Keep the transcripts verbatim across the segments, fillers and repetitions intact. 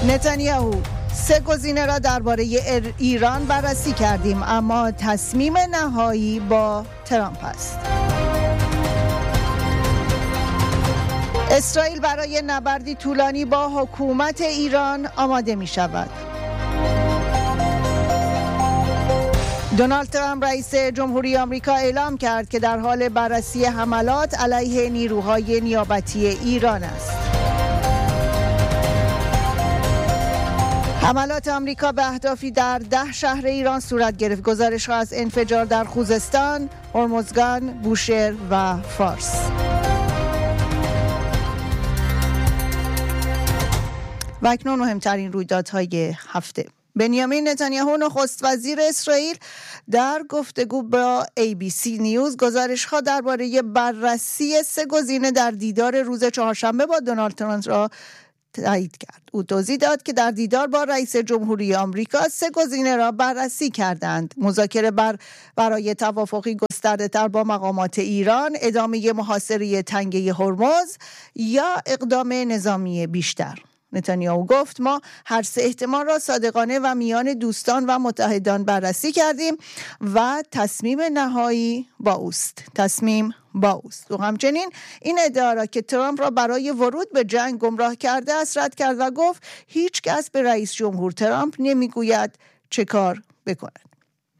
نتانیاهو: سه گزینه را درباره ایران بررسی کردیم، اما تصمیم نهایی با ترامپ است. اسرائیل برای نبردی طولانی با حکومت ایران آماده می شود. دونالد ترامپ رئیس جمهوری آمریکا اعلام کرد که در حال بررسی حملات علیه نیروهای نیابتی ایران است. حملات آمریکا به اهدافی در ده شهر ایران صورت گرفت. گزارش‌ها از انفجار در خوزستان، هرمزگان، بوشهر و فارس. و اکنون مهمترین رویدادهای هفته. بنیامین نتانیاهو نخست وزیر اسرائیل در گفتگو با ای بی سی نیوز گزارش‌ها درباره بررسی سه گزینه در دیدار روز چهارشنبه با دونالد ترامپ را تایید کرد. او توضیح داد که در دیدار با رئیس جمهوری آمریکا سه گزینه را بررسی کردند: مذاکره بر برای توافقی گسترده‌تر با مقامات ایران، ادامه محاصره تنگه هرمز یا اقدام نظامی بیشتر. نتانیاهو گفت: ما هر سه احتمال را صادقانه و میان دوستان و متحدان بررسی کردیم و تصمیم نهایی با اوست. تصمیم با اوست. و همچنین این ادعا را که ترامپ را برای ورود به جنگ گمراه کرده است رد کرد و گفت هیچ کس به رئیس جمهور ترامپ نمیگوید چه کار بکند.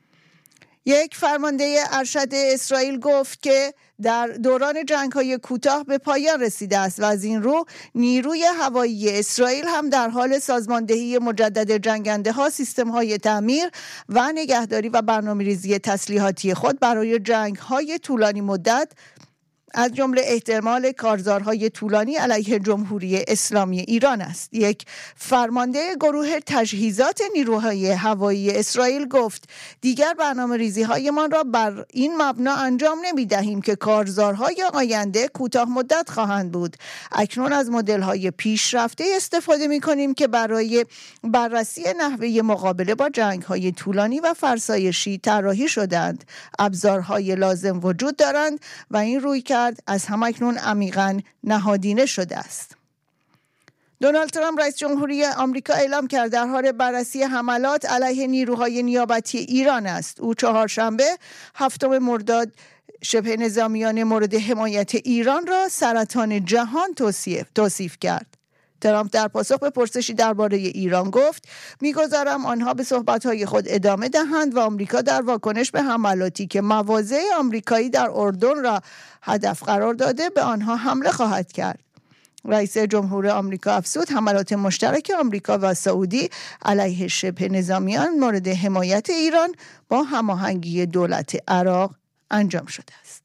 یک فرمانده ارشد اسرائیل گفت که در دوران جنگ‌های کوتاه به پایان رسیده است و از این رو نیروی هوایی اسرائیل هم در حال سازماندهی مجدد جنگنده‌ها، سیستم‌های تعمیر و نگهداری و برنامه‌ریزی تسلیحاتی خود برای جنگ‌های طولانی مدت، از جمله احتمال کارزارهای طولانی علیه جمهوری اسلامی ایران است. یک فرمانده گروه تجهیزات نیروهای هوایی اسرائیل گفت دیگر برنامه ریزی هایمان را بر این مبنا انجام نمی دهیم که کارزارهای آینده کوتاه مدت خواهند بود. اکنون از مدل های پیشرفته استفاده می کنیم که برای بررسی نحوه مقابله با جنگ های طولانی و فرسایشی طراحی شدند. ابزارهای لازم وجود دارند و این روی کرد از همکنون عمیقاً نهادینه شده است. دونالد ترامپ رئیس جمهوری آمریکا اعلام کرد در حال بررسی حملات علیه نیروهای نیابتی ایران است. او چهارشنبه هفتم مرداد شبه نظامیان مورد حمایت ایران را سرطان جهان توصیف توصیف کرد. ترامپ در پاسخ به پرسشی درباره ایران گفت می‌گذارم آنها به صحبت‌های خود ادامه دهند و آمریکا در واکنش به حملاتی که مواضع آمریکایی در اردن را هدف قرار داده به آنها حمله خواهد کرد. رئیس جمهور آمریکا افزود حملات مشترک آمریکا و سعودی علیه شبه نظامیان مورد حمایت ایران با هماهنگی دولت عراق انجام شده است.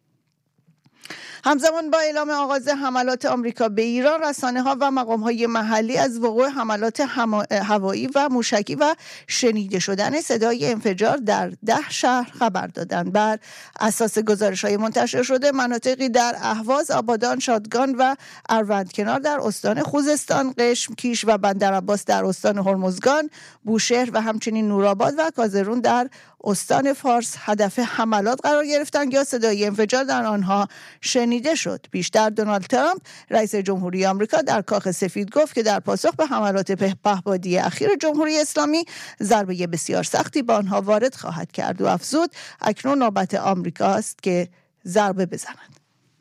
همزمان با اعلام آغاز حملات آمریکا به ایران، رسانه‌ها و مقام‌های محلی از وقوع حملات هوایی و موشکی و شنیده شدن صدای انفجار در ده شهر خبر دادند. بر اساس گزارش‌های منتشر شده، مناطقی در اهواز، آبادان، شادگان و اروندکنار در استان خوزستان، قشم، کیش و بندرعباس در استان هرمزگان، بوشهر و همچنین نورآباد و کازرون در استان فارس هدف حملات قرار گرفتند یا صدای انفجار در آنها شنیده شد. بیشتر دونالد ترامپ رئیس جمهوری آمریکا در کاخ سفید گفت که در پاسخ به حملات پهپادی اخیر جمهوری اسلامی ضربه بسیار سختی به آنها وارد خواهد کرد و افزود اکنون نوبت آمریکا است که ضربه بزند.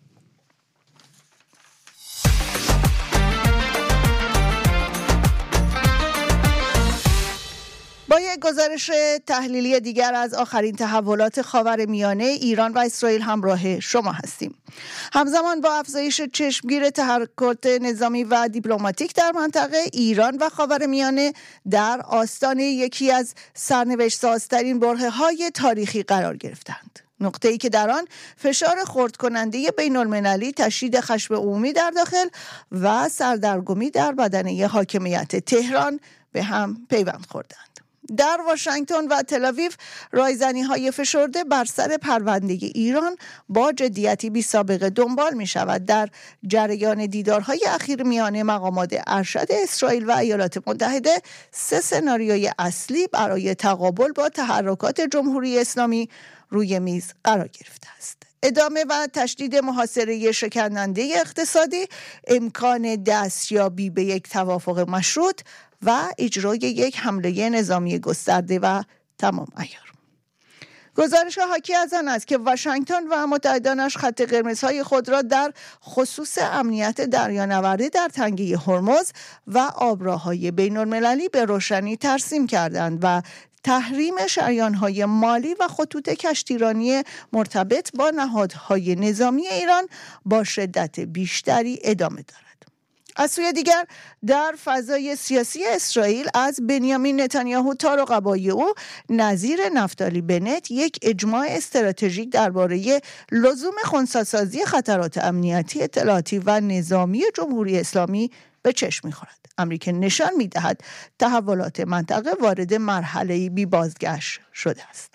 با یک گزارش تحلیلی دیگر از آخرین تحولات خاورمیانه، ایران و اسرائیل همراه شما هستیم. همزمان با افزایش چشمگیر تحرکات نظامی و دیپلماتیک در منطقه، ایران و خاورمیانه در آستان یکی از سرنوشت‌سازترین برهه‌های تاریخی قرار گرفتند. نقطه‌ای که در آن فشار خرد کننده بین المللی، تشدید خشم عمومی در داخل و سردرگمی در بدنه حاکمیت تهران به هم پیوند خوردند. در واشنگتن و تل‌آویو رایزنی‌های فشرده بر سر پرونده ایران با جدیتی بی سابقه دنبال می‌شود. در جریان دیدارهای اخیر میان مقامات ارشد اسرائیل و ایالات متحده، سه سناریوی اصلی برای تقابل با تحرکات جمهوری اسلامی روی میز قرار گرفته است. ادامه و تشدید محاصره شکننده اقتصادی، امکان دستیابی به یک توافق مشروط و اجرای یک حمله نظامی گسترده و تمام عیار. گزارش حاکی از آن است که واشنگتن و متحدانش خط قرمزهای خود را در خصوص امنیت دریانورده در تنگه هرمز و آبراهای بین المللی به روشنی ترسیم کردند و تحریم شریان‌های مالی و خطوط کشتیرانی مرتبط با نهادهای نظامی ایران با شدت بیشتری ادامه دارد. از سوی دیگر در فضای سیاسی اسرائیل از بنیامین نتانیاهو تا رقبای او نظیر نفتالی بنت یک اجماع استراتژیک درباره لزوم خنثی‌سازی خطرات امنیتی، اطلاعاتی و نظامی جمهوری اسلامی به چشم می‌خورد. امریکا نشان می‌دهد تحولات منطقه وارد مرحله‌ای بی بازگشت شده است.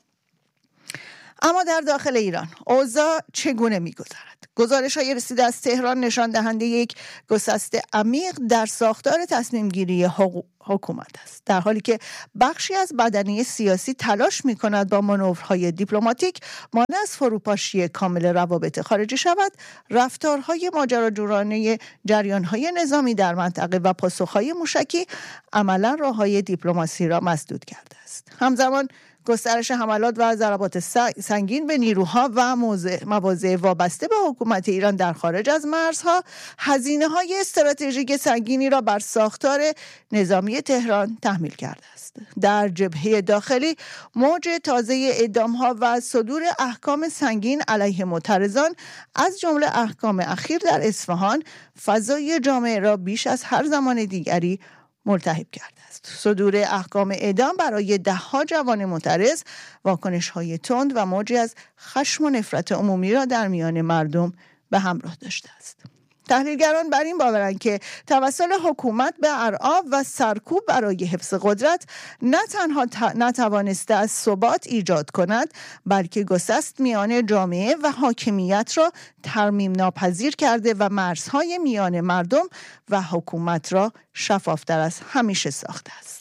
اما در داخل ایران اوضاع چگونه می‌گذرد؟ گزارش‌های رسیده از تهران نشان دهنده یک گسست عمیق در ساختار تصمیم گیری حکومت است، در حالی که بخشی از بدنه سیاسی تلاش می‌کند با مانورهای دیپلماتیک مانع از فروپاشی کامل روابط خارجی شود. رفتارهای ماجراجویانه جریان‌های نظامی در منطقه و پاسخ‌های موشکی عملاً راه‌های دیپلماسی را مسدود کرده است. همزمان گسترش حملات و ضربات سنگین به نیروها و مواضع وابسته به حکومت ایران در خارج از مرزها هزینه‌های استراتژیک سنگینی را بر ساختار نظامی تهران تحمیل کرده است. در جبهه داخلی موج تازه اعدام‌ها و صدور احکام سنگین علیه معترضان از جمله احکام اخیر در اصفهان فضای جامعه را بیش از هر زمان دیگری ملتهب کرده است. صدور احکام اعدام برای ده‌ها جوان معترض واکنش‌های تند و موجی از خشم و نفرت عمومی را در میان مردم به همراه داشته است. تحلیلگران بر این باورند که توسل حکومت به ارعاب و سرکوب برای حفظ قدرت نه تنها نتوانسته از ثبات ایجاد کند، بلکه گسست میان جامعه و حاکمیت را ترمیم ناپذیر کرده و مرزهای میان مردم و حکومت را شفافتر از همیشه ساخته است.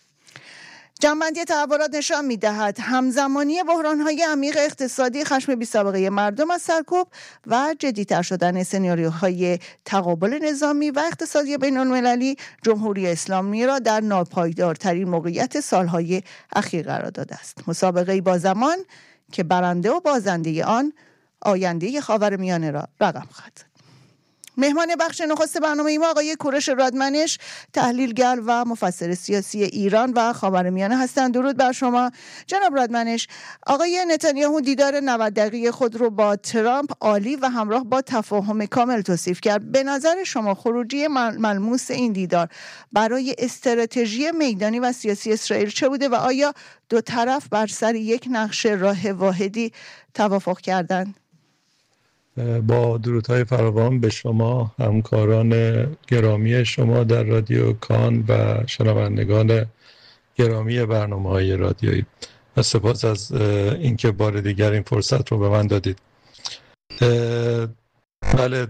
جمع‌بندی تحولات نشان می‌دهد همزمانی بحران‌های عمیق اقتصادی، خشم بی‌سابقه مردم از سرکوب و جدی‌تر شدن سناریوهای تقابل نظامی و اقتصادی بین‌المللی جمهوری اسلامی را در ناپایدارترین موقعیت سالهای اخیر قرار داده است. مسابقه‌ای با زمان که برنده و بازنده آن آینده خاورمیانه را رقم خواهد زد. مهمان بخش نخست برنامه ما آقای کوروش رادمنش، تحلیلگر و مفسر سیاسی ایران و خاورمیانه هستند. درود بر شما جناب رادمنش. آقای نتانیاهو دیدار نود دقیقه خود رو با ترامپ عالی و همراه با تفاهم کامل توصیف کرد. به نظر شما خروجی ملموس این دیدار برای استراتژی میدانی و سیاسی اسرائیل چه بوده و آیا دو طرف بر سر یک نقشه راه واحدی توافق کردند؟ با درودهای فراوان به شما، همکاران گرامی شما در رادیو کان و شنوندگان گرامی برنامه‌های رادیویی و سپاس از اینکه بار دیگر این فرصت رو به من دادید. بله،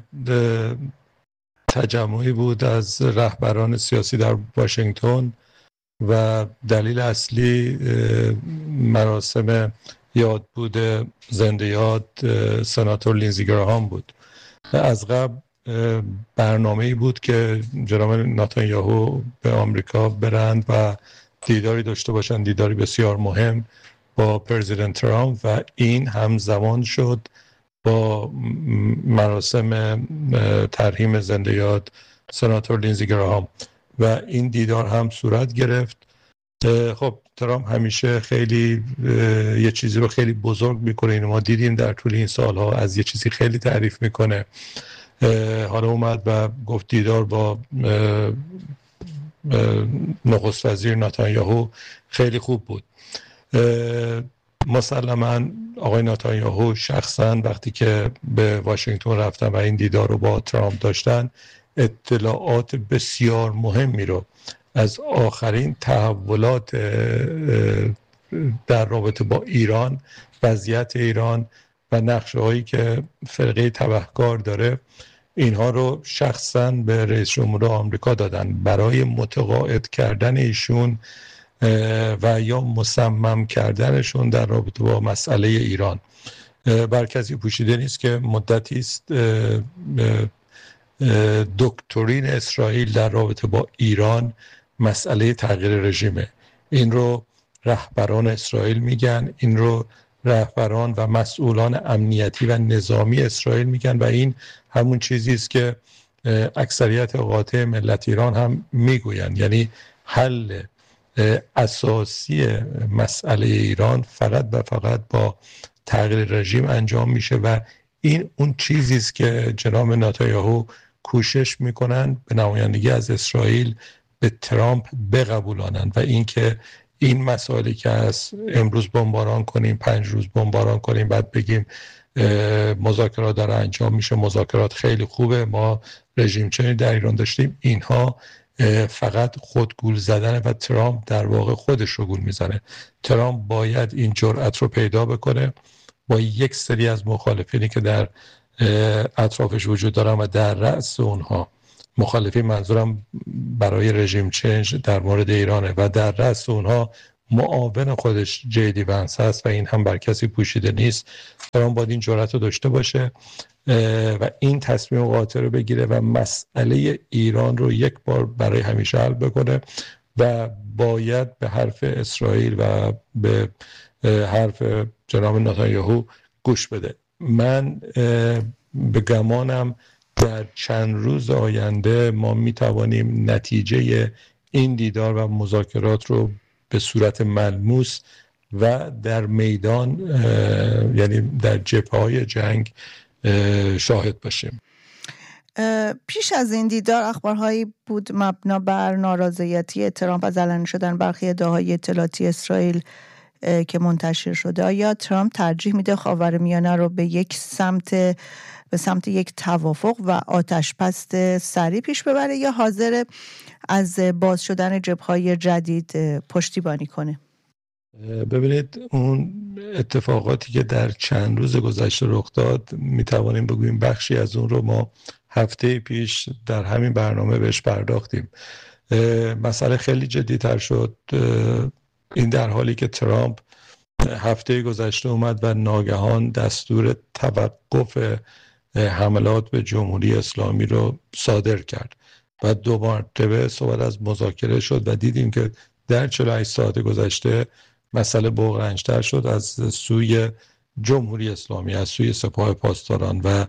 تجمعی بود از رهبران سیاسی در واشنگتن و دلیل اصلی مراسم یاد بود زنده یاد سناتور لینزی گراهام بود. از قبل برنامه‌ای بود که جناب نتانیاهو به آمریکا برند و دیداری داشته باشند، دیداری بسیار مهم با پرزیدنت ترامپ، و این همزمان شد با مراسم ترحیم زنده یاد سناتور لینزی گراهام و این دیدار هم صورت گرفت. خب ترامپ همیشه خیلی یه چیزی رو خیلی بزرگ میکنه، اینو ما دیدیم در طول این سالها، از یه چیزی خیلی تعریف میکنه. حالا اومد و گفت دیدار با نخست وزیر نتانیاهو خیلی خوب بود. مسلماً آقای نتانیاهو شخصاً وقتی که به واشنگتن رفتن و این دیدار رو با ترامپ داشتن، اطلاعات بسیار مهمی رو از آخرین تحولات در رابطه با ایران، وضعیت ایران و نقشه‌هایی که فرقه تبهکار داره، اینها رو شخصاً به رئیس جمهور آمریکا دادن برای متقاعد کردن ایشون و یا مصمم کردنشون در رابطه با مسئله ایران. بر کسی پوشیده نیست که مدتی است دکترین اسرائیل در رابطه با ایران مسئله تغییر رژیمه. این رو رهبران اسرائیل میگن، این رو رهبران و مسئولان امنیتی و نظامی اسرائیل میگن و این همون چیزی است که اکثریت قاطع ملت ایران هم میگویند. یعنی حل اساسی مسئله ایران فقط و فقط با تغییر رژیم انجام میشه و این اون چیزی است که جناب نتانیاهو کوشش میکنن به نمایندگی از اسرائیل به ترامپ بقبولانند و اینکه این مسائلی که از امروز بمباران کنیم، پنج روز بمباران کنیم، بعد بگیم مذاکرات داره انجام میشه، مذاکرات خیلی خوبه، ما رژیم چنین در ایران داشتیم، اینها فقط خود گول زدنه و ترامپ در واقع خودش رو گول میزنه. ترامپ باید این جرأت رو پیدا بکنه با یک سری از مخالفینی که در اطرافش وجود دارن و در رأس اونها مخالفین، منظورم برای رژیم چنج در مورد ایرانه و در رأس اونها معاون خودش جی دی ونس هست و این هم بر کسی پوشیده نیست. ترامپ باید این جرأت رو داشته باشه و این تصمیم قاطع رو بگیره و مسئله ایران رو یک بار برای همیشه حل بکنه و باید به حرف اسرائیل و به حرف جناب نتانیاهو گوش بده. من به گمانم در چند روز آینده ما میتوانیم نتیجه این دیدار و مذاکرات رو به صورت ملموس و در میدان، یعنی در جبهه‌های جنگ شاهد باشیم. پیش از این دیدار اخبارهایی بود مبنا بر نارضایتی ترامپ از علنی شدن برخی ادعاهای اطلاعاتی اسرائیل که منتشر شده. آیا ترامپ ترجیح میده خاورمیانه رو به یک سمت به سمت یک توافق و آتش‌بس سریع پیش ببره یا حاضر از باز شدن جبهه‌های جدید پشتیبانی کنه؟ ببینید، اون اتفاقاتی که در چند روز گذشته رخ داد میتوانیم بگوییم بخشی از اون رو ما هفته پیش در همین برنامه بهش پرداختیم. مسئله خیلی جدی‌تر شد. این در حالی که ترامپ هفته گذشته اومد و ناگهان دستور توقف حملات به جمهوری اسلامی رو صادر کرد و دو مرتبه صحبت از مذاکره شد و دیدیم که در چهل و هشت ساعت گذشته مسئله بغرنج‌تر شد از سوی جمهوری اسلامی، از سوی سپاه پاسداران و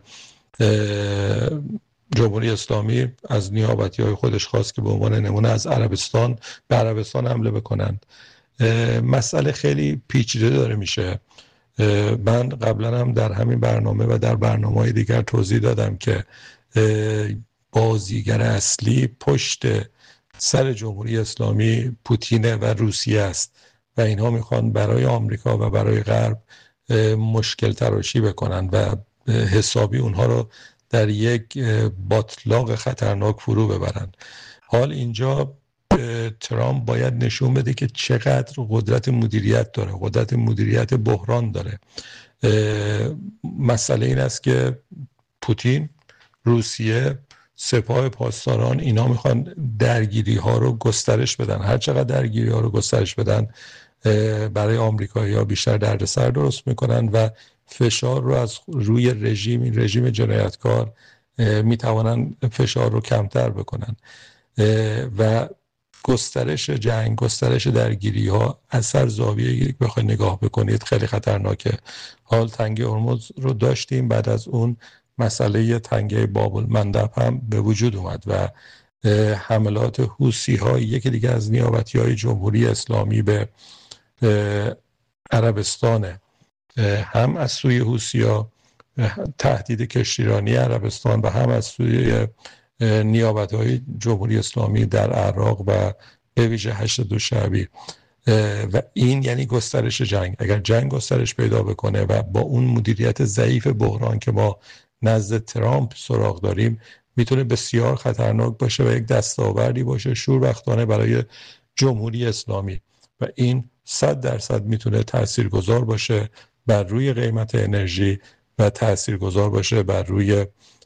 جمهوری اسلامی از نیابتی‌های خودش خواست که به عنوان نمونه از عربستان به عربستان حمله بکنند. مسئله خیلی پیچیده داره میشه. من قبلا هم در همین برنامه و در برنامه‌های دیگر توضیح دادم که بازیگر اصلی پشت سر جمهوری اسلامی پوتین و روسیه است و اینها میخوان برای آمریکا و برای غرب مشکل تراشی بکنن و حسابی اونها رو در یک باطلاق خطرناک فرو ببرن. حال اینجا ترامپ باید نشون بده که چقدر قدرت مدیریت داره، قدرت مدیریت بحران داره. مسئله این است که پوتین، روسیه، سپاه پاسداران اینا میخوان درگیری ها رو گسترش بدن. هر چقدر درگیری ها رو گسترش بدن برای آمریکایی ها بیشتر دردسر درست میکنن و فشار رو از روی رژیم این رژیم جنایتکار میتوانن فشار رو کمتر بکنن و گسترش جنگ، گسترش درگیری ها از هر زاویه‌ای بخواید نگاه بکنید خیلی خطرناکه. حال تنگه هرمز رو داشتیم، بعد از اون مسئله تنگه باب المندب هم به وجود اومد و حملات حوثی ها، یکی دیگه از نیابتی های جمهوری اسلامی به عربستان، هم از سوی حوثی ها تهدید کشتیرانی عربستان و هم از سوی نیابت های جمهوری اسلامی در عراق و به ویژه هشت دوشعبی و این یعنی گسترش جنگ. اگر جنگ گسترش پیدا بکنه و با اون مدیریت ضعیف بحران که ما نزد ترامپ سراغ داریم میتونه بسیار خطرناک باشه و یک دستاوردی باشه شوربختانه برای جمهوری اسلامی و این صد درصد میتونه تاثیرگذار باشه بر روی قیمت انرژی و تاثیرگذار باشه بر روی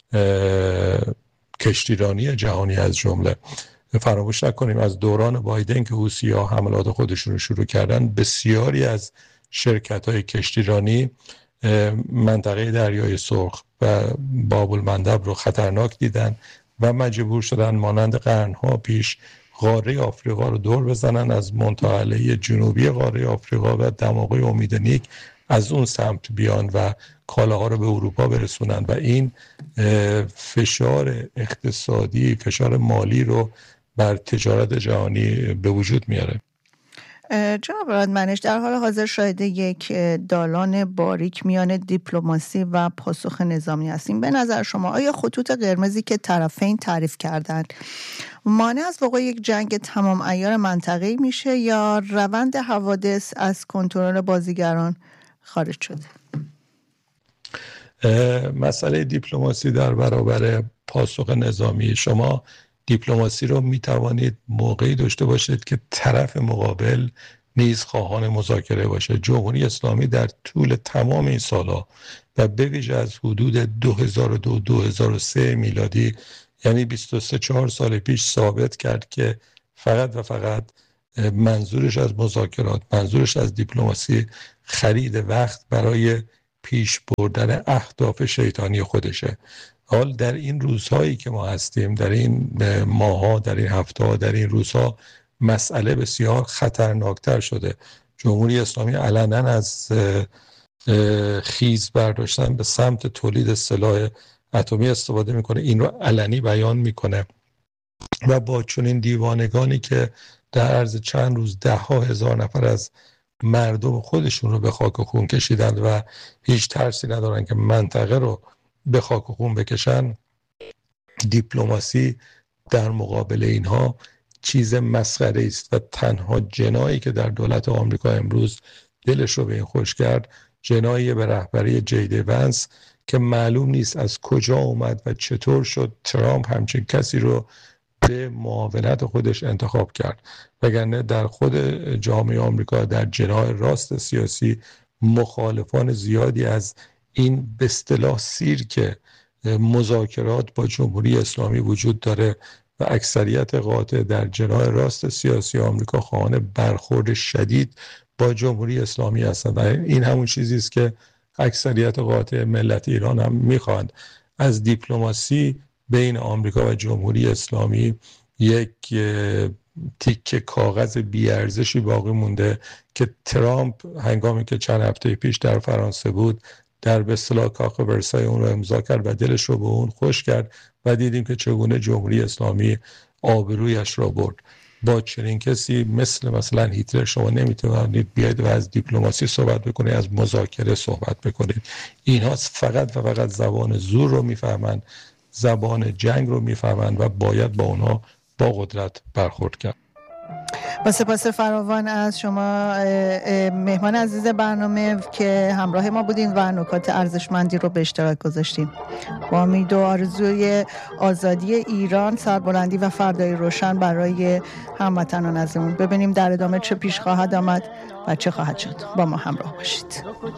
کشتیرانی جهانی از جمله. فراموش نکنیم از دوران بایدن که حوثی‌ها حملات خودشون رو شروع کردن، بسیاری از شرکت‌های کشتیرانی منطقه دریای سرخ و باب المندب رو خطرناک دیدن و مجبور شدن مانند قرنها پیش قاره آفریقا رو دور بزنن، از منطقه جنوبی قاره آفریقا و دماغه امید نیک از اون سمت بیان و کالاها رو به اروپا برسونن و این فشار اقتصادی، فشار مالی رو بر تجارت جهانی به وجود میاره. جناب رادمنش، در حال حاضر شاهد یک دالان باریک میان دیپلماسی و پاسخ نظامی هستیم. به نظر شما آیا خطوط قرمزی که طرفین تعریف کردند مانع از وقوع یک جنگ تمام عیار منطقه‌ای میشه یا روند حوادث از کنترل بازیگران خارج شده؟ مسئله دیپلماسی در برابر پاسخ نظامی، شما دیپلماسی رو میتوانید موقعی داشته باشید که طرف مقابل نیز خواهان مذاکره باشه. جمهوری اسلامی در طول تمام این سالها و به ویژه از حدود دو هزار و دو دو هزار و سه میلادی، یعنی بیست و سه چهار سال پیش ثابت کرد که فقط و فقط منظورش از مذاکرات، منظورش از دیپلماسی خرید وقت برای پیش بردن اهداف شیطانی خودشه. حال در این روزهایی که ما هستیم، در این ماها، در این هفته‌ها، در این روزها مسئله بسیار خطرناکتر شده. جمهوری اسلامی علنا از خیز برداشتن به سمت تولید سلاح اتمی استفاده میکنه، این رو علنی بیان میکنه و با چنین دیوانگانی که در عرض چند روز ده ها هزار نفر از مردم خودشون رو به خاک و خون کشیدند و هیچ ترسی ندارن که منطقه رو به خاک و خون بکشن، دیپلماسی در مقابل اینها چیز مسخره است و تنها جنایی که در دولت آمریکا امروز دلش رو به این خوش کرد، جنایی به رهبری جی دی ونس که معلوم نیست از کجا اومد و چطور شد ترامپ همچین کسی رو به معاونت خودش انتخاب کرد، وگرنه در خود جامعه آمریکا در جناح راست سیاسی مخالفان زیادی از این به اصطلاح سیرک مذاکرات با جمهوری اسلامی وجود داره و اکثریت قاطع در جناح راست سیاسی آمریکا خواهان برخورد شدید با جمهوری اسلامی هستند و این همون چیزی است که اکثریت قاطع ملت ایران هم میخواند. از دیپلماسی بین آمریکا و جمهوری اسلامی یک تیکه کاغذ بی‌ارزشی باقی مونده که ترامپ هنگامی که چند هفته پیش در فرانسه بود در به اصطلاح کاخ ورسای اون رو امضا کرد و دلش رو به اون خوش کرد و دیدیم که چگونه جمهوری اسلامی آبرویش را برد. با چنین کسی مثل مثلا هیتلر شما نمیتونید بیاید و از دیپلماسی صحبت بکنید، از مذاکره صحبت بکنید. اینها فقط و فقط زبان زور رو میفهمند، زبان جنگ رو میفهمند و باید با اونها با قدرت برخورد کرد. با سپاس فراوان از شما مهمان عزیز برنامه که همراه ما بودین و نکات ارزشمندی رو به اشتراک گذاشتین. با امید و آرزوی آزادی ایران، سربلندی و فردای روشن برای هموطنان عزیزمون. ببینیم در ادامه چه پیش خواهد آمد و چه خواهد شد. با ما همراه باشید.